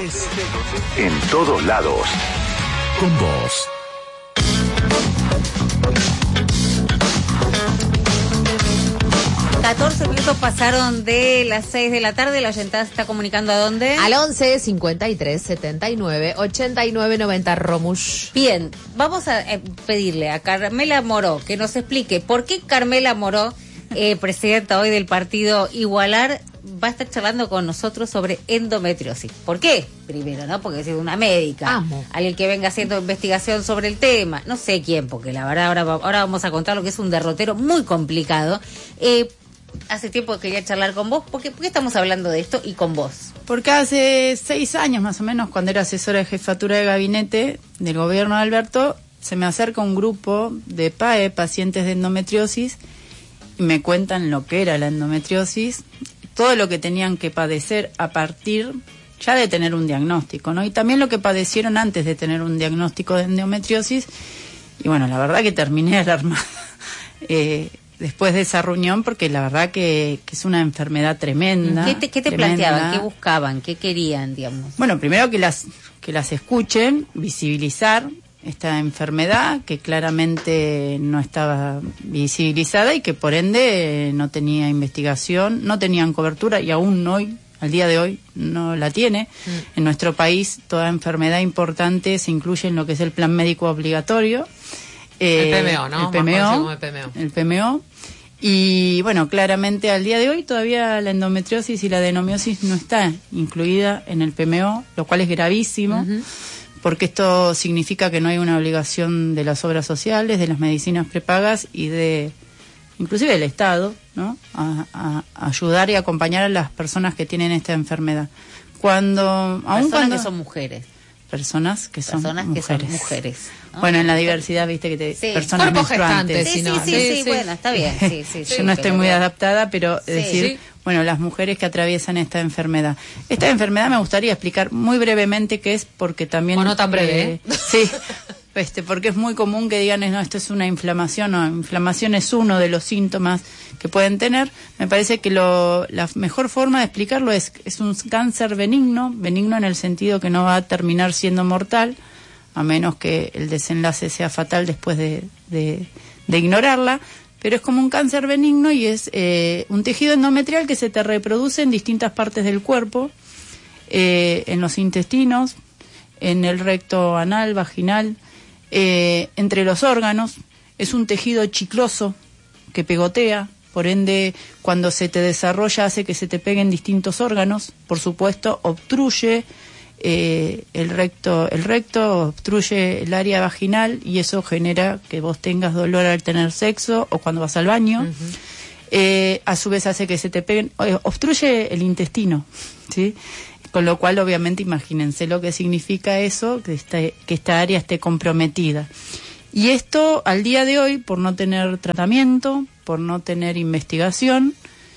En todos lados. Con vos. ...14 minutos pasaron de las 6 de la tarde. La oyentada se está comunicando ¿a dónde? Al 11 53 79 89 90 Romush. Bien, vamos a pedirle a Carmela Moró que nos explique por qué Carmela Moró, presidenta hoy del partido Igualar, va a estar charlando con nosotros sobre endometriosis. ¿Por qué? Primero, ¿no? Porque es una médica, alguien que venga haciendo investigación sobre el tema, no sé quién, porque la verdad ahora vamos a contar lo que es un derrotero muy complicado. Hace tiempo que quería charlar con vos. ¿Por qué estamos hablando de esto y con vos? Porque hace 6 años más o menos, cuando era asesora de jefatura de gabinete del gobierno de Alberto, se me acerca un grupo de PAE, pacientes de endometriosis, y me cuentan lo que era la endometriosis, todo lo que tenían que padecer a partir ya de tener un diagnóstico, ¿no? Y también lo que padecieron antes de tener un diagnóstico de endometriosis. Y bueno, la verdad que terminé alarmada. Después de esa reunión, porque la verdad que es una enfermedad tremenda. ¿Qué te planteaban? ¿Qué buscaban? ¿Qué querían, digamos? Bueno, primero que las escuchen, visibilizar esta enfermedad que claramente no estaba visibilizada y que por ende no tenía investigación, no tenían cobertura y aún hoy, al día de hoy, no la tiene. En nuestro país toda enfermedad importante se incluye en lo que es el plan médico obligatorio. El PMO, ¿no? El PMO. Y bueno, claramente al día de hoy todavía la endometriosis y la adenomiosis no está incluida en el PMO, lo cual es gravísimo, porque esto significa que no hay una obligación de las obras sociales, de las medicinas prepagas y de inclusive del Estado, ¿no? A ayudar y acompañar a las personas que tienen esta enfermedad. Personas que son mujeres. Personas que son mujeres. ¿No? Bueno, en la diversidad, viste que personas menstruantes. Sí, bueno, está bien. Yo no estoy muy adaptada, pero decir, bueno, las mujeres que atraviesan esta enfermedad. Esta enfermedad me gustaría explicar muy brevemente qué es, porque también... Bueno, no tan breve, Sí, porque es muy común que digan, no, esto es una inflamación, no, inflamación es uno de los síntomas que pueden tener. Me parece que la mejor forma de explicarlo es un cáncer benigno en el sentido que no va a terminar siendo mortal, a menos que el desenlace sea fatal después de ignorarla, pero es como un cáncer benigno y es un tejido endometrial que se te reproduce en distintas partes del cuerpo, en los intestinos, en el recto anal, vaginal, entre los órganos. Es un tejido chicloso que pegotea, por ende cuando se te desarrolla hace que se te peguen distintos órganos, por supuesto obstruye el recto obstruye el área vaginal y eso genera que vos tengas dolor al tener sexo o cuando vas al baño. A su vez hace que se te peguen, obstruye el intestino, ¿sí? Con lo cual obviamente imagínense lo que significa eso, que esta área esté comprometida. Y esto al día de hoy, por no tener tratamiento, por no tener investigación,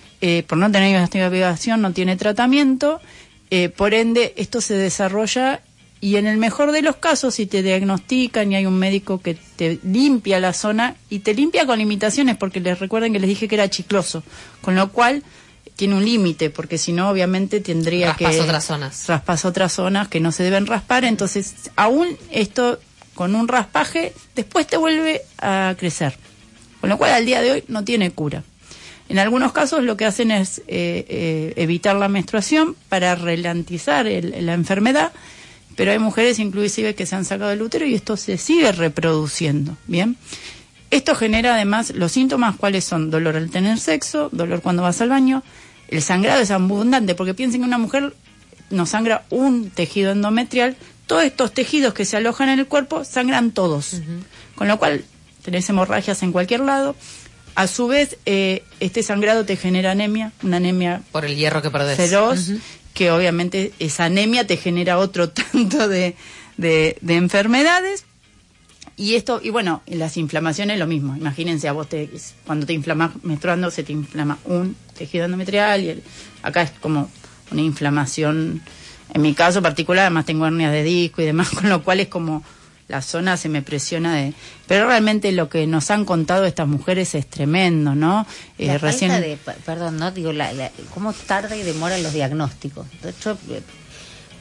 no tiene tratamiento. Por ende, esto se desarrolla y en el mejor de los casos, si te diagnostican y hay un médico que te limpia la zona, y te limpia con limitaciones, porque recuerden que les dije que era chicloso, con lo cual tiene un límite, porque si no, obviamente tendría raspas otras zonas que no se deben raspar, entonces aún esto con un raspaje, después te vuelve a crecer, con lo cual al día de hoy no tiene cura. En algunos casos lo que hacen es evitar la menstruación para ralentizar la enfermedad, pero hay mujeres inclusive que se han sacado el útero y esto se sigue reproduciendo, ¿bien? Esto genera además los síntomas, ¿cuáles son? Dolor al tener sexo, dolor cuando vas al baño, el sangrado es abundante, porque piensen que una mujer no sangra un tejido endometrial, todos estos tejidos que se alojan en el cuerpo sangran todos, con lo cual tenés hemorragias en cualquier lado. A su vez, este sangrado te genera anemia, una anemia por el hierro que perdés, feroz, que obviamente esa anemia te genera otro tanto de enfermedades. Y bueno, las inflamaciones lo mismo. Imagínense, a vos cuando te inflamas menstruando, se te inflama un tejido endometrial y acá es como una inflamación. En mi caso particular, además tengo hernias de disco y demás, con lo cual es como la zona se me presiona pero realmente lo que nos han contado estas mujeres es tremendo, ¿no? Perdón, ¿no? Digo, cómo tarda y demora los diagnósticos. De hecho,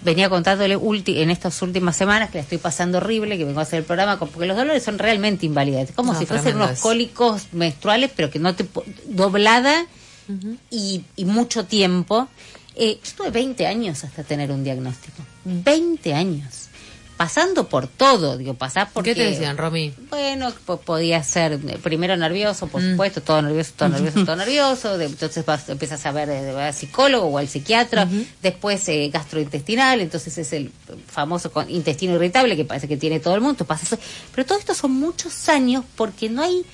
venía contándole en estas últimas semanas que la estoy pasando horrible, que vengo a hacer el programa, porque los dolores son realmente invalidantes, como si fuesen unos cólicos menstruales, pero que no te doblada y mucho tiempo. Yo estuve 20 años hasta tener un diagnóstico. 20 años. Pasando por todo, pasás porque... ¿Qué te decían, Romy? Bueno, podía ser primero nervioso, por supuesto, todo nervioso, entonces empiezas a ver al psicólogo o al psiquiatra, después gastrointestinal, entonces es el famoso intestino irritable que parece que tiene todo el mundo, pero todo esto son muchos años porque no hay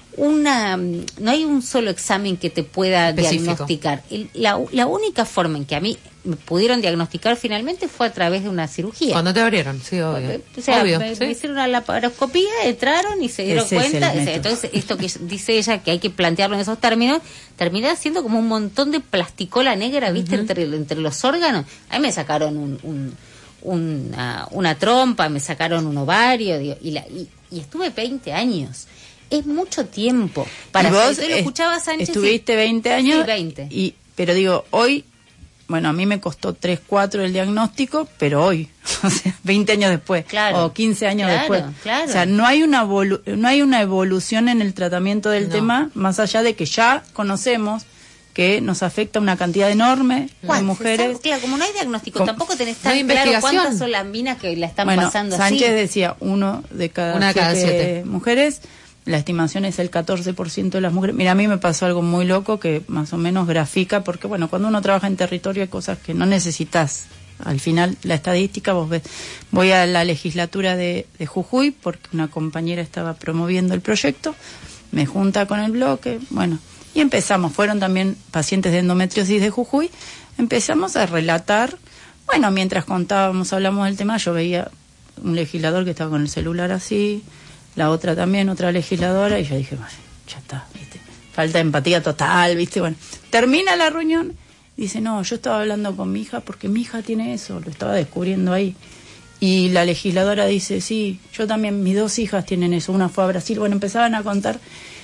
un solo examen que te pueda diagnosticar. La única forma en que a mí me pudieron diagnosticar finalmente fue a través de una cirugía. Cuando te abrieron, sí, obvio. O sea, me hicieron una laparoscopía, entraron y se dieron cuenta. Entonces, esto que dice ella, que hay que plantearlo en esos términos, terminé siendo como un montón de plasticola negra, ¿viste? Entre los órganos. A mí me sacaron una trompa, me sacaron un ovario, y estuve 20 años. Es mucho tiempo. Para vos lo escuchaba Sánchez. Estuviste 20 años. Sí, 20. Pero digo, hoy, bueno, a mí me costó 3, 4 el diagnóstico, pero hoy, o sea, 20 años después, o 15 años después. Claro. O sea, no hay una evolución en el tratamiento del tema, más allá de que ya conocemos que nos afecta una cantidad enorme de mujeres. Claro, como no hay diagnóstico, tampoco tenés tan claro cuántas son las minas que la están pasando Sánchez así. Sánchez decía, una de cada 7 mujeres. La estimación es el 14% de las mujeres. Mira, a mí me pasó algo muy loco que más o menos grafica, porque bueno, cuando uno trabaja en territorio hay cosas que no necesitas. Al final, la estadística, vos ves. Voy a la legislatura de Jujuy, porque una compañera estaba promoviendo el proyecto, me junta con el bloque, bueno, y empezamos. Fueron también pacientes de endometriosis de Jujuy. Empezamos a relatar, bueno, mientras hablamos del tema, yo veía un legislador que estaba con el celular así, la otra también, otra legisladora, y yo dije, bueno, ya está, ¿viste? Falta de empatía total, ¿viste? Bueno, termina la reunión, dice, no, yo estaba hablando con mi hija porque mi hija tiene eso, lo estaba descubriendo ahí. Y la legisladora dice, sí, yo también, mis 2 hijas tienen eso, una fue a Brasil. Bueno, empezaban a contar,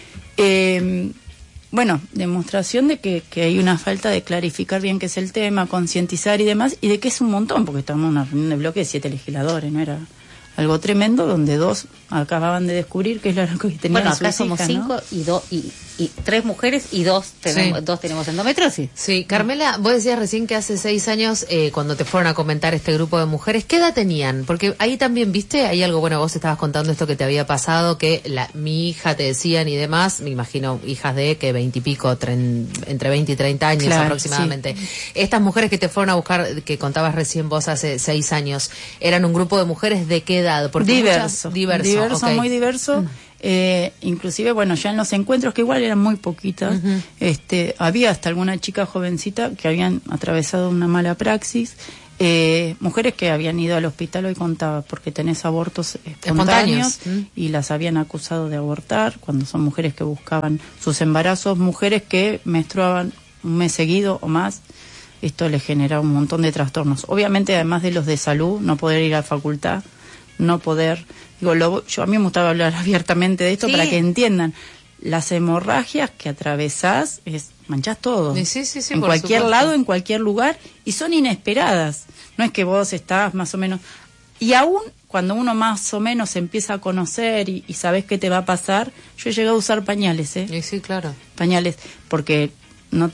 demostración de que hay una falta de clarificar bien qué es el tema, concientizar y demás, y de que es un montón, porque estamos en una reunión de bloque de 7 legisladores, no era algo tremendo, donde 2 acababan de descubrir que es lo que tenían. Bueno, acá sus somos hijas, 5 ¿no? y 3 mujeres y 2 tenemos endometriosis. Sí, Carmela, vos decías recién que hace 6 años, cuando te fueron a comentar este grupo de mujeres, ¿qué edad tenían? Porque ahí también, viste, hay algo, bueno, vos estabas contando esto que te había pasado, que mi hija te decían y demás, me imagino hijas de que 20 y pico, entre 20 y 30 años, claro, aproximadamente. Sí. Estas mujeres que te fueron a buscar, que contabas recién vos hace 6 años, ¿eran un grupo de mujeres de qué edad? Porque diverso, okay. Muy diverso. Inclusive, bueno, ya en los encuentros, que igual eran muy poquitas, había hasta alguna chica jovencita que habían atravesado una mala praxis, mujeres que habían ido al hospital, hoy contaba, porque tenés abortos espontáneos y las habían acusado de abortar, cuando son mujeres que buscaban sus embarazos, mujeres que menstruaban un mes seguido o más. Esto les generaba un montón de trastornos. Obviamente, además de los de salud, no poder ir a la facultad, no poder... a mí me gustaba hablar abiertamente de esto para que entiendan. Las hemorragias que atravesás, manchás todo. Sí, en cualquier lado, en cualquier lugar, y son inesperadas. No es que vos estás más o menos... Y aún cuando uno más o menos se empieza a conocer y sabés qué te va a pasar, yo he llegado a usar pañales, Sí, claro. Pañales, porque